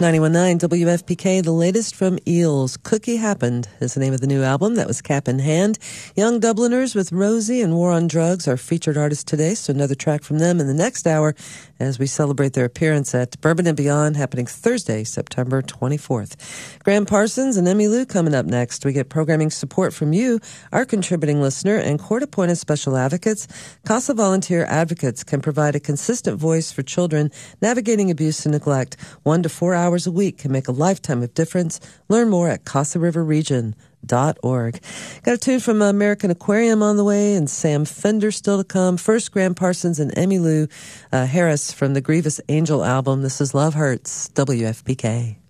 91.9 WFPK, the latest from Eels. Cookie Happened is the name of the new album. That was Cap in Hand. Young Dubliners with Rosie and War on Drugs are featured artists today, so another track from them in the next hour as we celebrate their appearance at Bourbon and Beyond, happening Thursday, September 24th. Graham Parsons and Emmylou coming up next. We get programming support from you, our contributing listener, and court-appointed special advocates. CASA volunteer advocates can provide a consistent voice for children navigating abuse and neglect. 1 to 4 hours a week can make a lifetime of difference. Learn more at CasaRiverRegion.org. Got a tune from American Aquarium on the way and Sam Fender still to come. First, Graham Parsons and Emmylou Harris from the Grievous Angel album. This is Love Hurts, WFPK.